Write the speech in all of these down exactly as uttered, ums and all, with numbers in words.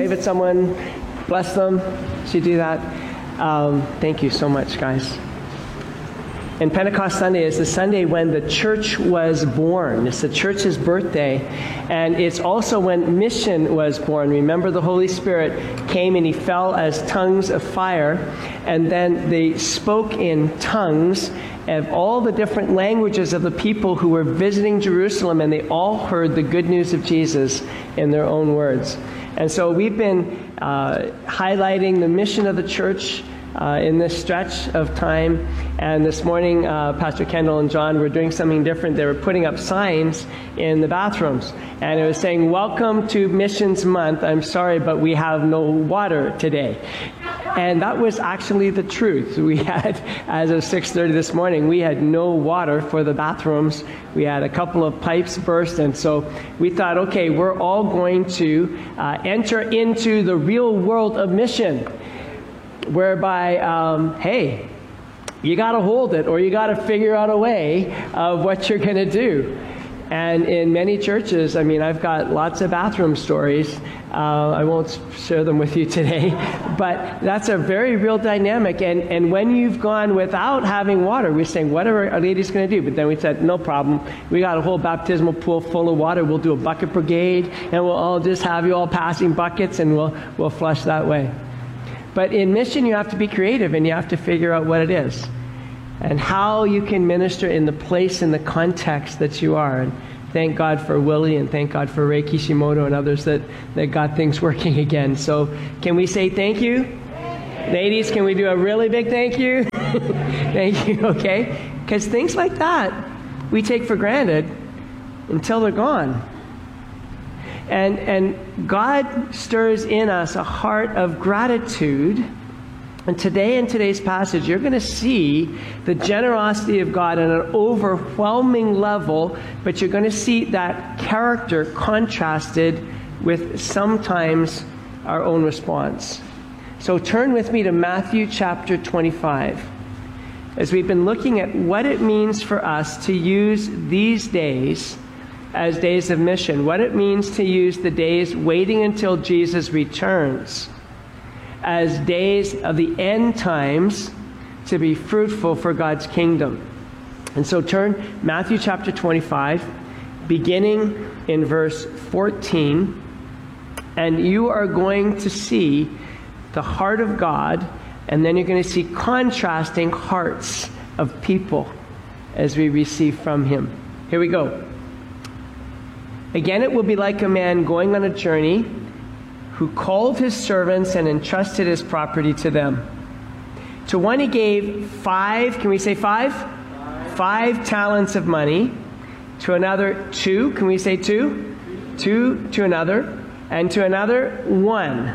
wave at someone, bless them. Should you do that? Um, thank you so much, guys. And Pentecost Sunday is the Sunday when the church was born. It's the church's birthday. And it's also when mission was born. Remember, the Holy Spirit came and he fell as tongues of fire. And then they spoke in tongues of all the different languages of the people who were visiting Jerusalem. And they all heard the good news of Jesus in their own words. And so we've been uh, highlighting the mission of the church Uh, in this stretch of time. And this morning, uh, Pastor Kendall and John were doing something different. They were putting up signs in the bathrooms. And it was saying, welcome to Missions Month. I'm sorry, but we have no water today. And that was actually the truth. We had, as of six thirty this morning, we had no water for the bathrooms. We had a couple of pipes burst. And so we thought, okay, we're all going to uh, enter into the real world of mission. Whereby, um, hey, you got to hold it, or you got to figure out a way of what you're going to do. And in many churches, I mean, I've got lots of bathroom stories. Uh, I won't share them with you today, but that's a very real dynamic. And, and when you've gone without having water, we're saying, what are our ladies going to do? But then we said, no problem. We got a whole baptismal pool full of water. We'll do a bucket brigade, and we'll all just have you all passing buckets, and we'll we'll flush that way. But in mission, you have to be creative, and you have to figure out what it is and how you can minister in the place and the context that you are. And thank God for Willie, and thank God for Ray Kishimoto and others that, that got things working again. So can we say thank you? Ladies, can we do a really big thank you? Thank you, okay? Because things like that we take for granted until they're gone. And and God stirs in us a heart of gratitude. And today in today's passage, you're going to see the generosity of God on an overwhelming level, but you're going to see that character contrasted with sometimes our own response. So turn with me to Matthew chapter twenty-five, as we've been looking at what it means for us to use these days as days of mission, what it means to use the days waiting until Jesus returns as days of the end times to be fruitful for God's kingdom. And so turn Matthew chapter twenty-five, beginning in verse fourteen, and you are going to see the heart of God, and then you're going to see contrasting hearts of people as we receive from him. Here we go. Again, it will be like a man going on a journey who called his servants and entrusted his property to them. To one he gave five, can we say five? Five, five talents of money. To another, two, can we say two? Two to another. And to another, one.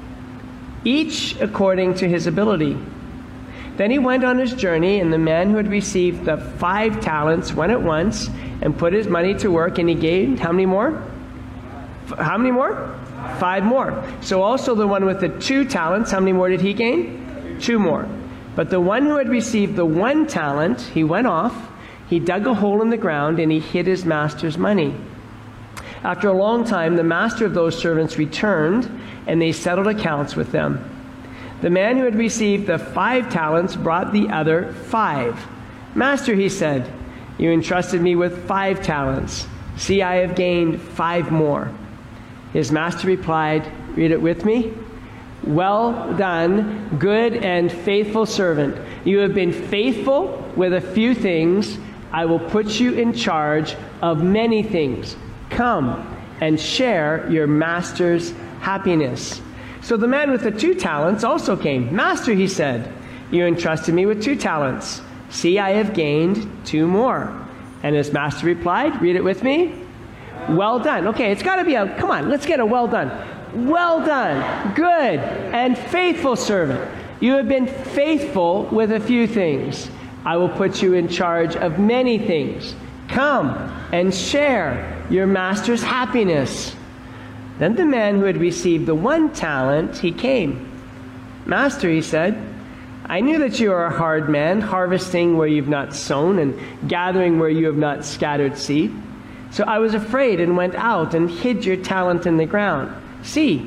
Each according to his ability. Then he went on his journey, and the man who had received the five talents went at once and put his money to work, and he gained how many more? F- how many more? Five more. So also the one with the two talents, how many more did he gain? Two more. But the one who had received the one talent, he went off, he dug a hole in the ground, and he hid his master's money. After a long time, the master of those servants returned, and they settled accounts with them. The man who had received the five talents brought the other five. Master, he said, you entrusted me with five talents. See, I have gained five more. His master replied, read it with me. Well done, good and faithful servant. You have been faithful with a few things. I will put you in charge of many things. Come and share your master's happiness. So the man with the two talents also came. Master, he said, you entrusted me with two talents. See, I have gained two more. And his master replied, read it with me. Well done. Okay, it's got to be a, come on, let's get a well done. Well done, good and faithful servant. You have been faithful with a few things. I will put you in charge of many things. Come and share your master's happiness. Then the man who had received the one talent, he came. Master, he said, I knew that you are a hard man, harvesting where you've not sown and gathering where you have not scattered seed. So I was afraid and went out and hid your talent in the ground. See,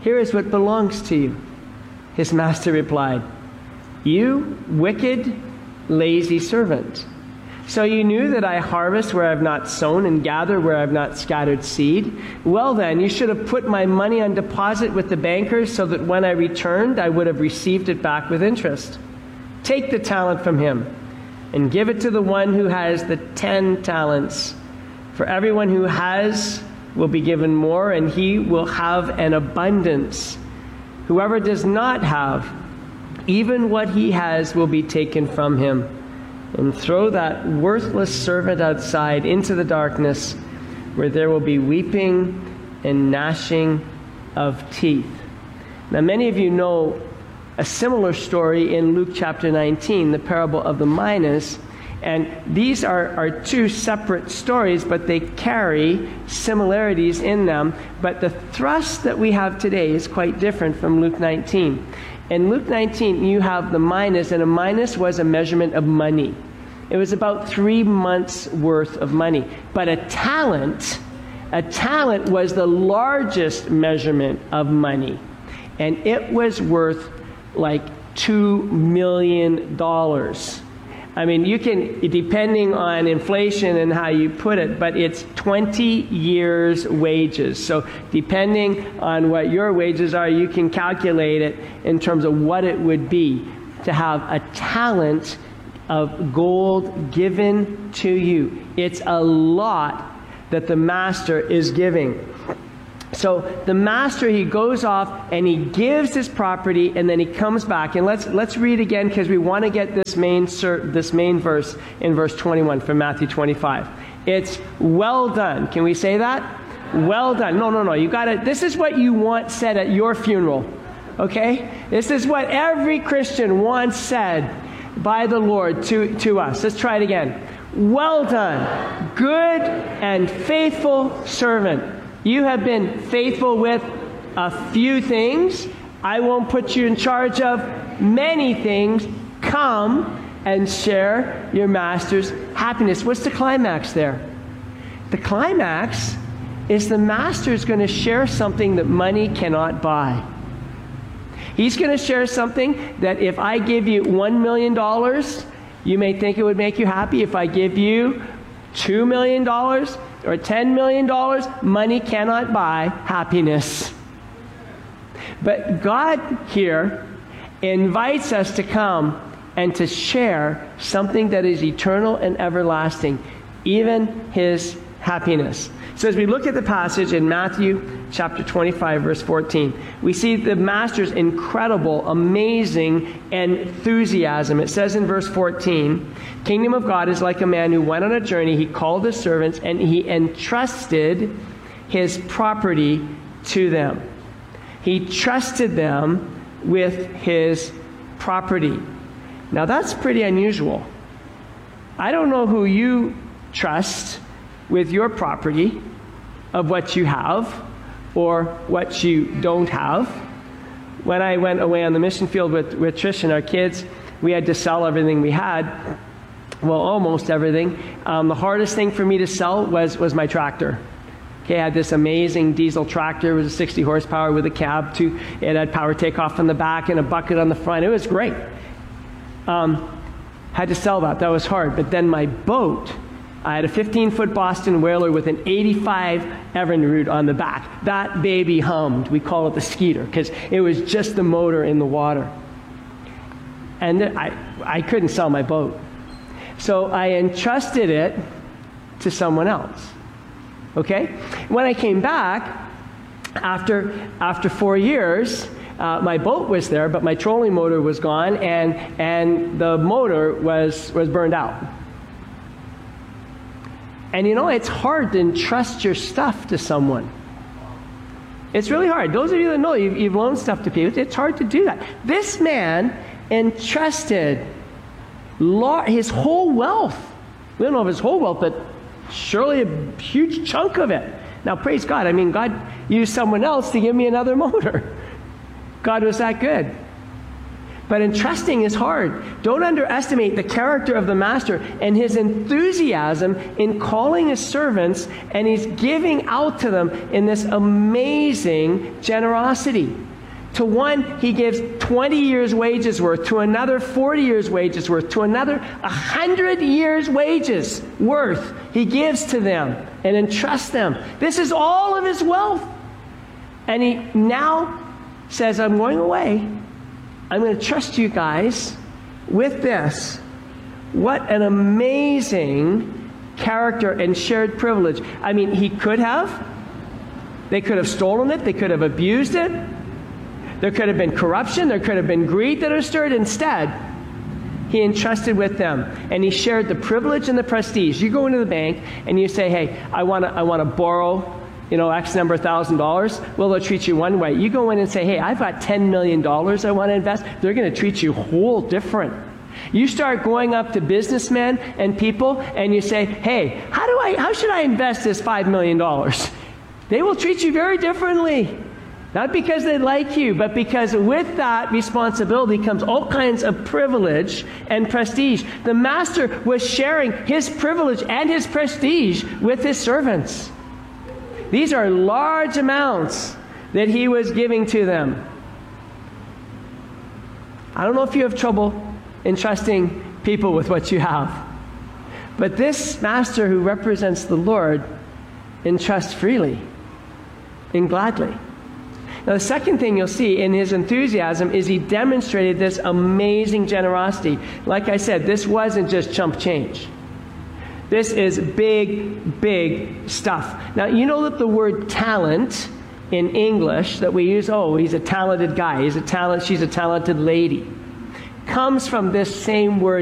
Here is what belongs to you." His master replied, "You wicked, lazy servant. So you knew that I harvest where I have not sown and gather where I have not scattered seed? Well then, you should have put my money on deposit with the bankers so that when I returned, I would have received it back with interest. Take the talent from him and give it to the one who has the ten talents. For everyone who has will be given more, and he will have an abundance. Whoever does not have, even what he has will be taken from him. And throw that worthless servant outside into the darkness, where there will be weeping and gnashing of teeth." Now, many of you know a similar story in Luke chapter nineteen, the parable of the minas. And these are, are two separate stories, but they carry similarities in them. But the thrust that we have today is quite different from Luke nineteen. In Luke nineteen, you have the minas, and a minas was a measurement of money. It was about three months' worth of money. But a talent, a talent was the largest measurement of money. And it was worth like two million dollars. I mean, you can, depending on inflation and how you put it, but it's twenty years' wages. So depending on what your wages are, you can calculate it in terms of what it would be to have a talent of gold given to you. It's a lot that the master is giving. So the master, he goes off and he gives his property, and then he comes back. And let's let's read again, because we want to get this main this main verse in verse twenty-one from Matthew twenty-five. It's well done. Can we say that? Well done. No, no, no. You got to. This is what you want said at your funeral. Okay? This is what every Christian wants said by the Lord to, to us. Let's try it again. Well done, good and faithful servant. You have been faithful with a few things. I won't put you in charge of many things. Come and share your master's happiness. What's the climax there? The climax is the master is going to share something that money cannot buy. He's going to share something that if I give you one million dollars, you may think it would make you happy. If I give you two million dollars or ten million dollars, money cannot buy happiness. But God here invites us to come and to share something that is eternal and everlasting, even his happiness. So as we look at the passage in Matthew chapter twenty-five, verse fourteen, we see the master's incredible, amazing enthusiasm. It says in verse fourteen, "Kingdom of God is like a man who went on a journey. He called his servants and he entrusted his property to them." He trusted them with his property. Now that's pretty unusual. I don't know who you trust with your property, of what you have or what you don't have. When I went away on the mission field with, with Trish and our kids, we had to sell everything we had. Well, almost everything. Um, the hardest thing for me to sell was, was my tractor. Okay, I had this amazing diesel tractor. It was a sixty horsepower with a cab. Too. It had power takeoff on the back and a bucket on the front. It was great. Um, had to sell that. That was hard. But then my boat, I had a fifteen-foot Boston Whaler with an eighty-five Evinrude on the back. That baby hummed. We call it the Skeeter because it was just the motor in the water. And I, I couldn't sell my boat. So I entrusted it to someone else. Okay? When I came back, after, after four years, uh, my boat was there, but my trolling motor was gone, and, and the motor was, was burned out. And you know, it's hard to entrust your stuff to someone. It's really hard. Those of you that know, you've, you've loaned stuff to people, it's hard to do that. This man entrusted his whole wealth. We don't know of his whole wealth, but surely a huge chunk of it. Now, praise God. I mean, God used someone else to give me another motor. God was that good. But entrusting is hard. Don't underestimate the character of the master and his enthusiasm in calling his servants, and he's giving out to them in this amazing generosity. To one, he gives twenty years' wages worth. To another, forty years' wages worth. To another, one hundred years' wages worth. He gives to them and entrusts them. This is all of his wealth. And he now says, I'm going away. I'm going to trust you guys with this. What an amazing character and shared privilege. I mean, he could have. They could have stolen it. They could have abused it. There could have been corruption. There could have been greed that was stirred. Instead, he entrusted with them, and he shared the privilege and the prestige. You go into the bank and you say, hey, I want to I want to borrow, you know, X number of thousand dollars. Well, they'll treat you one way. You go in and say, hey, I've got ten million dollars I want to invest. They're going to treat you whole different. You start going up to businessmen and people and you say, hey, how do I, how should I invest this five million dollars? They will treat you very differently. Not because they like you, but because with that responsibility comes all kinds of privilege and prestige. The master was sharing his privilege and his prestige with his servants. These are large amounts that he was giving to them. I don't know if you have trouble entrusting people with what you have, but this master who represents the Lord entrusts freely and gladly. Now, the second thing you'll see in his enthusiasm is he demonstrated this amazing generosity. Like I said, this wasn't just chump change. This is big, big stuff. Now, you know that the word talent in English that we use, oh, he's a talented guy, he's a talent, she's a talented lady, comes from this same word